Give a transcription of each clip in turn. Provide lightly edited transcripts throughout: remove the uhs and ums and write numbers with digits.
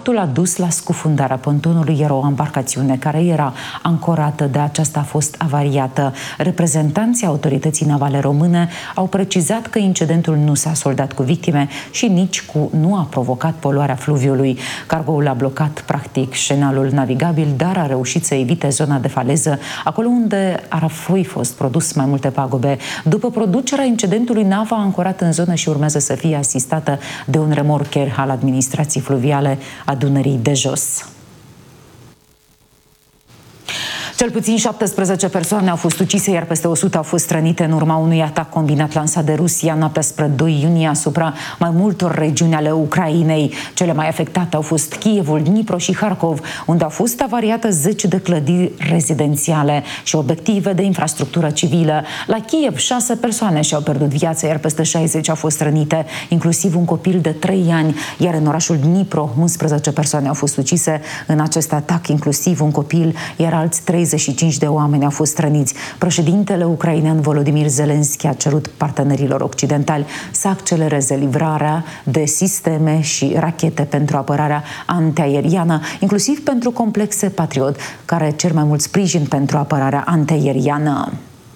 Impactul a dus la scufundarea pontonului, iar o embarcațiune care era ancorată de aceasta a fost avariată. Reprezentanții autorității navale române au precizat că incidentul nu s-a soldat cu victime și nici nu a provocat poluarea fluviului. Cargoul a blocat practic șenalul navigabil, dar a reușit să evite zona de faleză, acolo unde ar fi fost produs mai multe pagube. După producerea incidentului, nava a ancorat în zonă și urmează să fie asistată de un remorcher al administrației fluviale a Dunării de Jos. Cel puțin 17 persoane au fost ucise, iar peste 100 au fost rănite în urma unui atac combinat lansat de Rusia noaptea spre 2 iunie asupra mai multor regiuni ale Ucrainei. Cele mai afectate au fost Kievul, Dnipro și Harkov, unde au fost avariate 10 de clădiri rezidențiale și obiective de infrastructură civilă. La Kiev 6 persoane și-au pierdut viața, iar peste 60 au fost rănite, inclusiv un copil de 3 ani, iar în orașul Dnipro 11 persoane au fost ucise în acest atac, inclusiv un copil, iar alți 35 de oameni au fost răniți. Președintele ucrainean Volodymyr Zelensky a cerut partenerilor occidentali să accelereze livrarea de sisteme și rachete pentru apărarea antiaeriană, inclusiv pentru complexe Patriot, care cer mai mult sprijin pentru apărarea antiaeriană.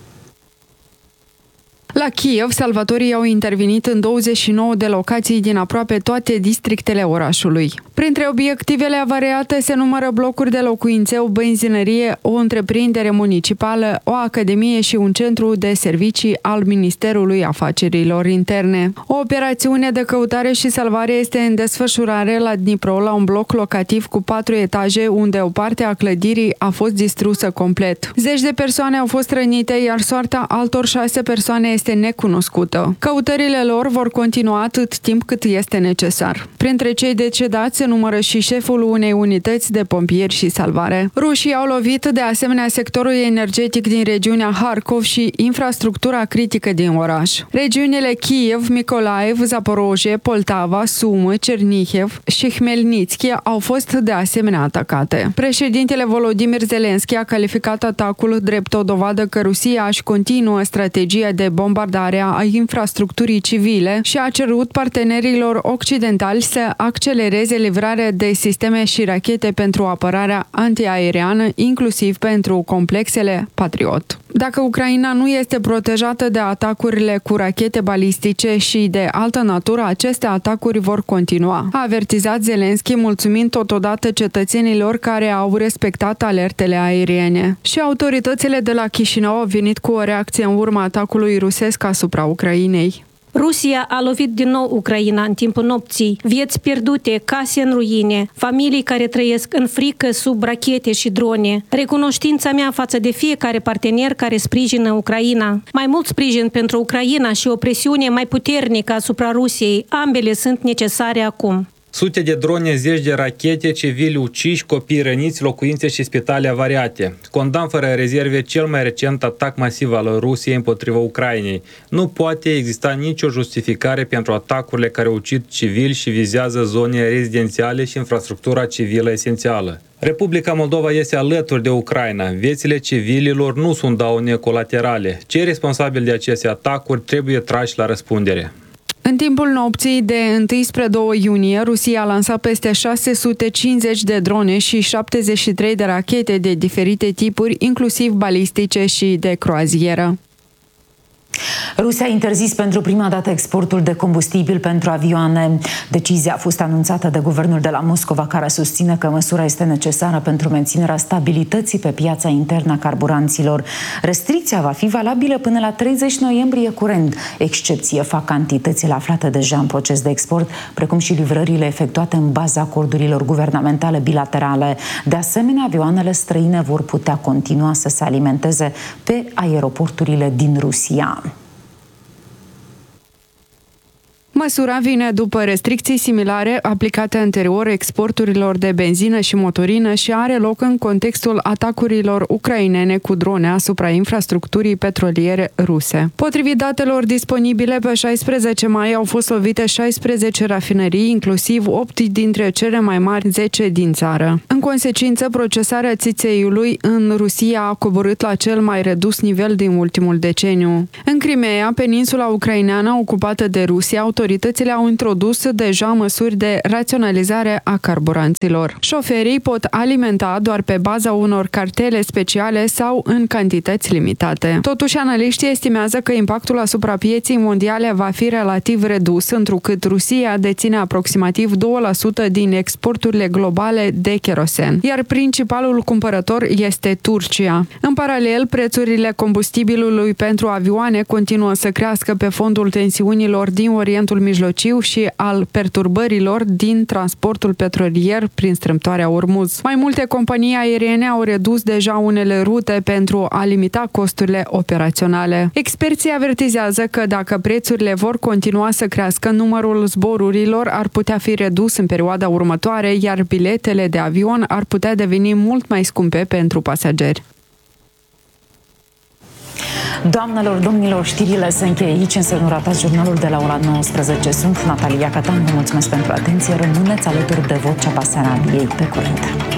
La Kiev, salvatorii au intervenit în 29 de locații din aproape toate districtele orașului. Printre obiectivele avariate se numără blocuri de locuințe, o benzinărie, o întreprindere municipală, o academie și un centru de servicii al Ministerului Afacerilor Interne. O operațiune de căutare și salvare este în desfășurare la Dnipro, la un bloc locativ cu 4 etaje, unde o parte a clădirii a fost distrusă complet. 10 de persoane au fost rănite, iar soarta altor 6 persoane este necunoscută. Căutările lor vor continua atât timp cât este necesar. Printre cei decedați se numără și șeful unei unități de pompieri și salvare. Rușii au lovit de asemenea sectorul energetic din regiunea Harkov și infrastructura critică din oraș. Regiunile Kiev, Mykolaiv, Zaporozhye, Poltava, Sumă, Cernihiv și Hmelnitski au fost de asemenea atacate. Președintele Volodymyr Zelensky a calificat atacul drept o dovadă că Rusia își continuă strategia de bombardare a infrastructurii civile și a cerut partenerilor occidentali să accelereze livrarea de sisteme și rachete pentru apărarea antiaeriană, inclusiv pentru complexele Patriot. Dacă Ucraina nu este protejată de atacurile cu rachete balistice și de altă natură, aceste atacuri vor continua, a avertizat Zelensky, mulțumind totodată cetățenilor care au respectat alertele aeriene. Și autoritățile de la Chișinău au venit cu o reacție în urma atacului rusesc asupra Ucrainei. Rusia a lovit din nou Ucraina în timpul nopții, vieți pierdute, case în ruine, familii care trăiesc în frică sub rachete și drone. Recunoștința mea față de fiecare partener care sprijină Ucraina. Mai mult sprijin pentru Ucraina și o presiune mai puternică asupra Rusiei. Ambele sunt necesare acum. Sute de drone, zeci de rachete, civili uciși, copii răniți, locuințe și spitale avariate. Condamn fără rezerve cel mai recent atac masiv al Rusiei împotriva Ucrainei. Nu poate exista nicio justificare pentru atacurile care ucid civili și vizează zone rezidențiale și infrastructura civilă esențială. Republica Moldova este alături de Ucraina. Viețile civililor nu sunt daune colaterale. Cei responsabili de aceste atacuri trebuie trași la răspundere. În timpul nopții de 1 spre 2 iunie, Rusia a lansat peste 650 de drone și 73 de rachete de diferite tipuri, inclusiv balistice și de croazieră. Rusia a interzis pentru prima dată exportul de combustibil pentru avioane. Decizia a fost anunțată de guvernul de la Moscova, care susține că măsura este necesară pentru menținerea stabilității pe piața internă a carburanților. Restricția va fi valabilă până la 30 noiembrie curent. Excepție fac cantitățile aflate deja în proces de export, precum și livrările efectuate în baza acordurilor guvernamentale bilaterale. De asemenea, avioanele străine vor putea continua să se alimenteze pe aeroporturile din Rusia. Măsura vine după restricții similare aplicate anterior exporturilor de benzină și motorină și are loc în contextul atacurilor ucrainene cu drone asupra infrastructurii petroliere ruse. Potrivit datelor disponibile, pe 16 mai au fost lovite 16 rafinării, inclusiv 8 dintre cele mai mari 10 din țară. În consecință, procesarea țițeiului în Rusia a coborât la cel mai redus nivel din ultimul deceniu. În Crimea, peninsula ucraineană ocupată de Rusia, autoritățile autoritățile au introdus deja măsuri de raționalizare a carburanților. Șoferii pot alimenta doar pe baza unor cartele speciale sau în cantități limitate. Totuși, analiștii estimează că impactul asupra pieței mondiale va fi relativ redus, întrucât Rusia deține aproximativ 2% din exporturile globale de kerosen, iar principalul cumpărător este Turcia. În paralel, prețurile combustibilului pentru avioane continuă să crească pe fondul tensiunilor din Orientul Mijlociu și al perturbărilor din transportul petrolier prin strâmtoarea Ormuz. Mai multe companii aeriene au redus deja unele rute pentru a limita costurile operaționale. Experții avertizează că dacă prețurile vor continua să crească, numărul zborurilor ar putea fi redus în perioada următoare, iar biletele de avion ar putea deveni mult mai scumpe pentru pasageri. Doamnelor, domnilor, știrile se încheie aici, însă nu ratați jurnalul de la ora 19. Sunt Natalia Catan, vă mulțumesc pentru atenție, rămâneți alături de Vocea Basarabiei. Pe curând!